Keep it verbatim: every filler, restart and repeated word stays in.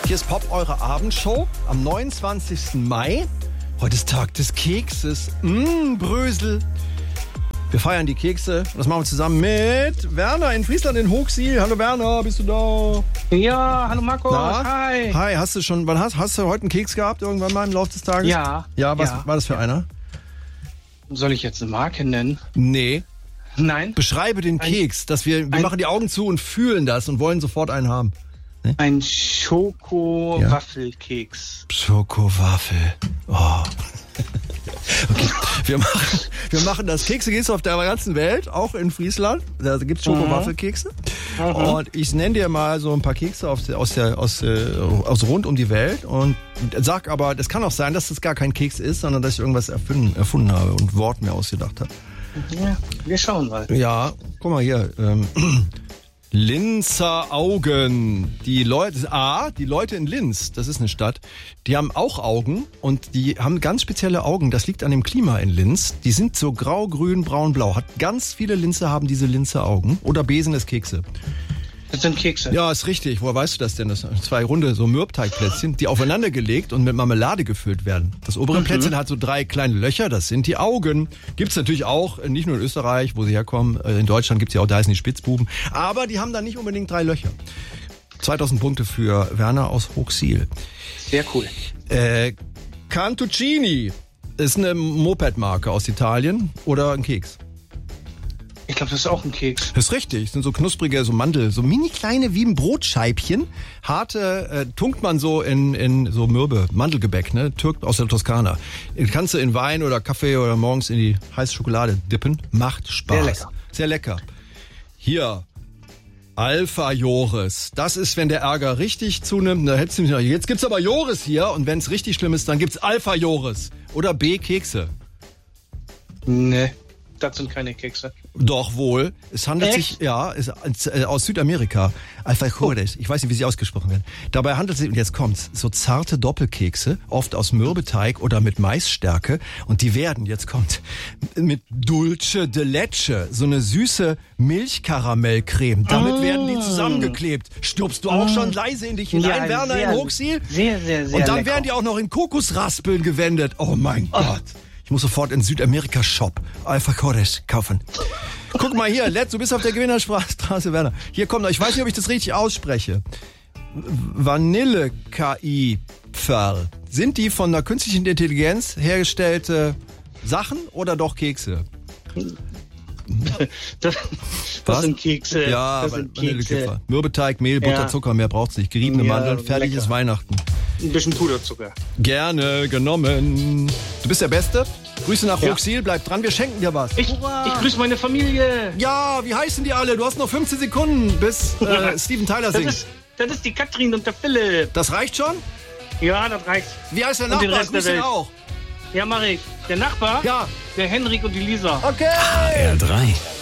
Hier ist Pop, eure Abendshow am neunundzwanzigsten Mai. Heute ist Tag des Kekses. Mmh, Brösel. Wir feiern die Kekse. Das machen wir zusammen mit Werner in Friesland in Hochsiel. Hallo Werner, bist du da? Ja, hallo Markus. Na? Hi. Hi, hast du schon, wann hast, hast du heute einen Keks gehabt irgendwann mal im Laufe des Tages? Ja. Ja, was ja. war das für einer? Soll ich jetzt eine Marke nennen? Nee. Nein. Beschreibe den Ein- Keks, dass wir, wir ein- machen die Augen zu und fühlen das und wollen sofort einen haben. Ein Schoko-Waffelkeks. Schokowaffel. Oh. Okay. Wir machen, wir machen das. Kekse gibt es auf der ganzen Welt, auch in Friesland. Da gibt es Schokowaffelkekse. Mhm. Und ich nenne dir mal so ein paar Kekse aus, der, aus, der, aus, äh, aus rund um die Welt. Und sag aber, das kann auch sein, dass das gar kein Keks ist, sondern dass ich irgendwas erfunden, erfunden habe und ein Wort mir ausgedacht habe. Ja, wir schauen mal. Ja, guck mal hier. Ähm, Linzer Augen. Die Leute, A, die Leute in Linz, das ist eine Stadt, die haben auch Augen und die haben ganz spezielle Augen. Das liegt an dem Klima in Linz. Die sind so grau, grün, braun, blau. Hat ganz viele Linzer haben diese Linzer Augen. Oder Besen ist Kekse. Das sind Kekse. Ja, ist richtig. Woher weißt du das denn? Das sind zwei runde so Mürbteigplätzchen, die aufeinander gelegt und mit Marmelade gefüllt werden. Das obere Mhm. Plätzchen hat so drei kleine Löcher, das sind die Augen. Gibt's natürlich auch, nicht nur in Österreich, wo sie herkommen. In Deutschland gibt's ja auch, da heißen die Spitzbuben. Aber die haben da nicht unbedingt drei Löcher. zweitausend Punkte für Werner aus Hochsiel. Sehr cool. Äh, Cantuccini ist eine Moped-Marke aus Italien oder ein Keks? Ich glaube, das ist auch ein Keks. Das ist richtig. Das sind so knusprige, so Mandel, so mini kleine wie ein Brotscheibchen. Harte äh, tunkt man so in, in so Mürbe, Mandelgebäck, ne? Türk aus der Toskana. Kannst du in Wein oder Kaffee oder morgens in die heiße Schokolade dippen. Macht Spaß. Sehr lecker. Sehr lecker. Hier. Alpha Joris. Das ist, wenn der Ärger richtig zunimmt. Da hättest du mich noch, jetzt gibt's aber Joris hier und wenn es richtig schlimm ist, dann gibt's Alpha Joris. Oder B Kekse. Nee, das sind keine Kekse. Doch wohl. Es handelt Echt? sich, ja, ist äh, aus Südamerika. Alpha Joris. Ich weiß nicht, wie sie ausgesprochen werden. Dabei handelt es sich, und jetzt kommt's, so zarte Doppelkekse, oft aus Mürbeteig oder mit Maisstärke. Und die werden, jetzt kommt, mit Dulce de Leche, so eine süße Milchkaramellcreme. Damit Mm. werden die zusammengeklebt. Stirbst du auch schon leise in dich hinein, Ja, Werner, sehr, in Hochsiel? Sehr, sehr, sehr Und dann lecker. werden die auch noch in Kokosraspeln gewendet. Oh mein Gott. Ich muss sofort in Südamerika-Shop Alpha Joris kaufen. Guck mal hier, Letz, du bist auf der Gewinnerstraße, Werner. Hier kommt noch, ich weiß nicht, ob ich das richtig ausspreche. Vanille-K I-Pferl. Sind die von der künstlichen Intelligenz hergestellte Sachen oder doch Kekse? Das, Was? das sind Kekse. Ja, das sind Vanillekipferl. Kekse. Mürbeteig, Mehl, Butter, Ja. Zucker, mehr braucht's nicht. Geriebene Ja, Mandeln, fertig lecker. ist Weihnachten. Ein bisschen Puderzucker. Gerne genommen. Du bist der Beste. Grüße nach Ja. Hochsiel, bleib dran, wir schenken dir was. Ich, ich grüße meine Familie. Ja, wie heißen die alle? Du hast noch fünfzehn Sekunden, bis äh, Steven Tyler Das singt. ist, das ist die Katrin und der Philipp. Das reicht schon? Ja, das reicht. Wie heißt der Und den Nachbar? Rest der Grüß ihn Welt. auch. Ja, mach ich. Der Nachbar? Ja. Der Henrik und die Lisa. Okay. R drei.